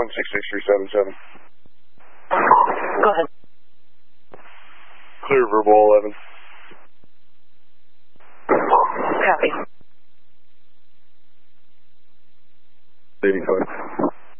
166-377. Go ahead. Clear verbal 11. Copy. 85.